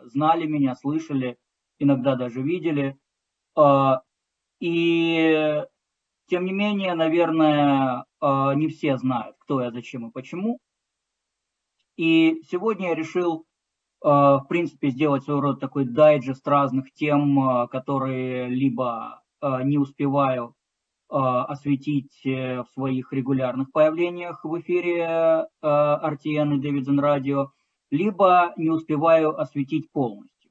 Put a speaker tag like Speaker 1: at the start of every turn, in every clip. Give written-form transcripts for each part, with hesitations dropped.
Speaker 1: знали меня, слышали, иногда даже видели. И тем не менее, наверное, не все знают, кто я, зачем и почему. И сегодня я решил, в принципе, сделать своего рода такой дайджест разных тем, которые либо не успеваю осветить в своих регулярных появлениях в эфире RTN и Davidson Radio, либо не успеваю осветить полностью.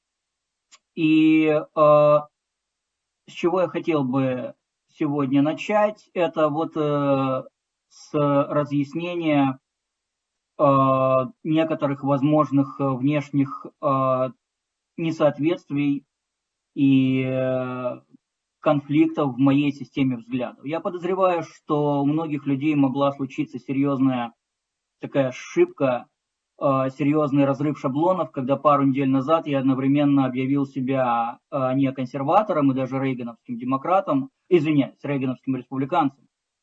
Speaker 1: И с чего я хотел бы сегодня начать, это вот с разъяснения некоторых возможных внешних несоответствий и конфликтов в моей системе взглядов. Я подозреваю, что у многих людей могла случиться серьезная такая ошибка, серьезный разрыв шаблонов, когда пару недель назад я одновременно объявил себя не консерватором и даже рейгановским демократом, извиняюсь, рейгановским республиканцем,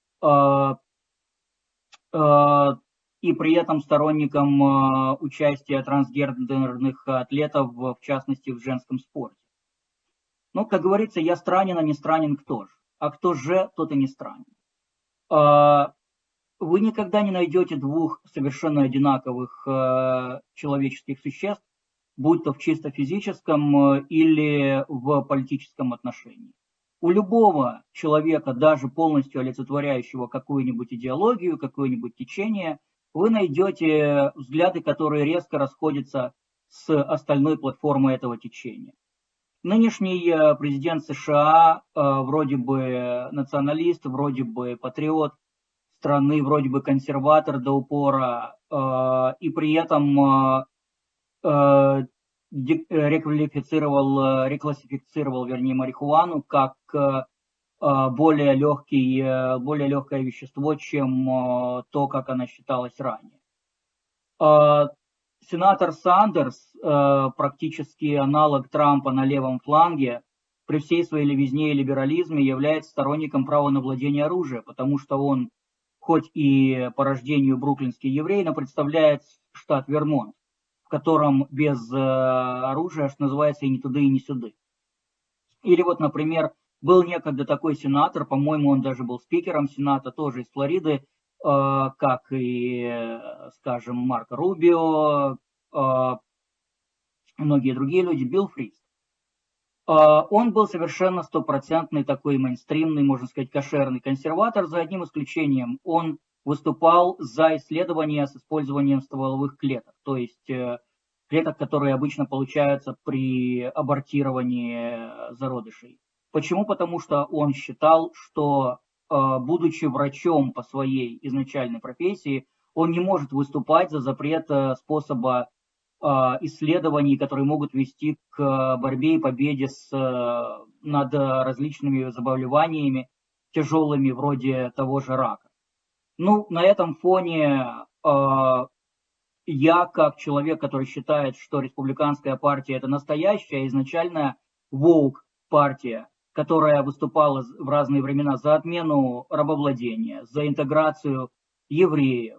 Speaker 1: и при этом сторонником участия трансгендерных атлетов, в частности, в женском спорте. Ну, как говорится, я странен, а не странен кто же? А кто же, тот и не странен. Вы никогда не найдете двух совершенно одинаковых человеческих существ, будь то в чисто физическом или в политическом отношении. У любого человека, даже полностью олицетворяющего какую-нибудь идеологию, какое-нибудь течение, вы найдете взгляды, которые резко расходятся с остальной платформой этого течения. Нынешний президент США вроде бы националист, вроде бы патриот страны, вроде бы консерватор до упора, и при этом реклассифицировал, марихуану как более легкое вещество, чем то, как она считалась ранее. Сенатор Сандерс, практически аналог Трампа на левом фланге, при всей своей левизне и либерализме является сторонником права на владение оружием, потому что он, хоть и по рождению бруклинский еврей, но представляет штат Вермонт, в котором без оружия, что называется, и ни туды, и ни сюды. Или вот, например, был некогда такой сенатор, по-моему, он даже был спикером Сената, тоже из Флориды, как и, скажем, Марко Рубио, многие другие люди, Билл Фриз. Он был совершенно стопроцентный такой мейнстримный, можно сказать, кошерный консерватор, за одним исключением. Он выступал за исследования с использованием стволовых клеток, то есть клеток, которые обычно получаются при абортировании зародышей. Почему? Потому что он считал, что, будучи врачом по своей изначальной профессии, он не может выступать за запрет способа исследований, которые могут вести к борьбе и победе над различными заболеваниями тяжелыми, вроде того же рака. Ну, на этом фоне я, как человек, который считает, что республиканская партия – это настоящая, изначальная woke-партия, которая выступала в разные времена за отмену рабовладения, за интеграцию евреев,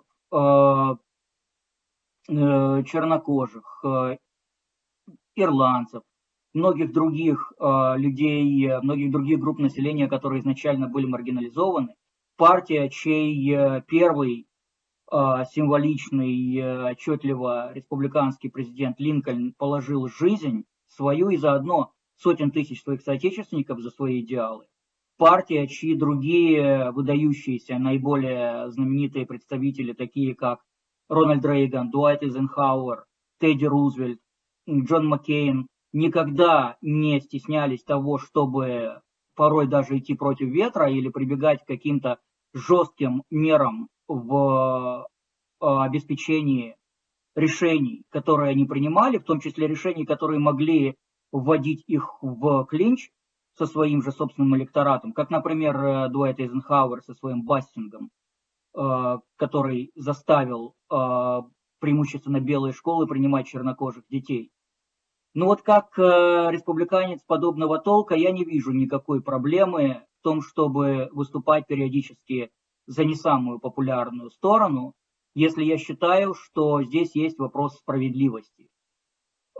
Speaker 1: чернокожих, ирландцев, многих других людей, многих других групп населения, которые изначально были маргинализованы. Партия, чей первый символичный, отчетливо республиканский президент Линкольн положил жизнь свою и заодно сотен тысяч своих соотечественников за свои идеалы. Партия, чьи другие выдающиеся, наиболее знаменитые представители, такие как Рональд Рейган, Дуайт Эйзенхауэр, Тедди Рузвельт, Джон Маккейн, никогда не стеснялись того, чтобы порой даже идти против ветра или прибегать к каким-то жестким мерам в обеспечении решений, которые они принимали, в том числе решений, которые могли вводить их в клинч со своим же собственным электоратом, как, например, Дуайт Эйзенхауэр со своим бастингом, который заставил преимущественно белые школы принимать чернокожих детей. Но вот как республиканец подобного толка я не вижу никакой проблемы в том, чтобы выступать периодически за не самую популярную сторону, если я считаю, что здесь есть вопрос справедливости.